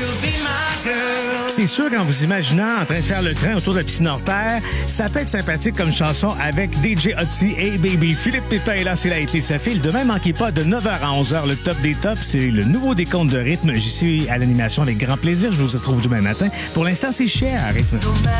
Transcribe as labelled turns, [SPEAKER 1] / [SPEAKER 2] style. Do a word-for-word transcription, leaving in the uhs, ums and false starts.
[SPEAKER 1] C'est sûr, quand vous imaginez en train de faire le train autour de la piscine hors terre, ça peut être sympathique comme chanson avec D J Hotzi et Baby. Philippe Pépin est là, c'est la Hitly, ça file. Demain, manquez pas de neuf heures à onze heures, le top des tops. C'est le nouveau décompte de rythme. J'y suis à l'animation avec grand plaisir. Je vous retrouve demain matin. Pour l'instant, c'est Cher à rythme.